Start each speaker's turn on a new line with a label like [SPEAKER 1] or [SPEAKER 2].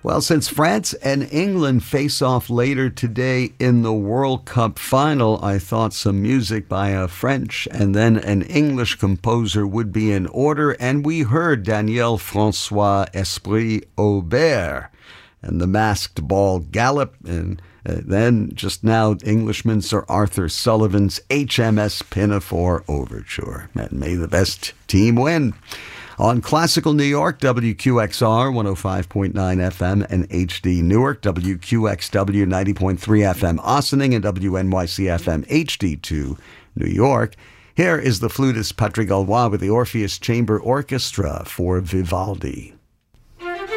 [SPEAKER 1] Well, since France and England face off later today in the World Cup final, I thought some music by a French and then an English composer would be in order, and we heard Daniel Francois Esprit Aubert and the Masked Ball Gallop, and then just now Englishman Sir Arthur Sullivan's HMS Pinafore Overture. And may the best team win. On Classical New York, WQXR 105.9 FM and HD Newark, WQXW 90.3 FM Ossining, and WNYC FM HD2 New York. Here is the flutist Patrick Galois with the Orpheus Chamber Orchestra for Vivaldi.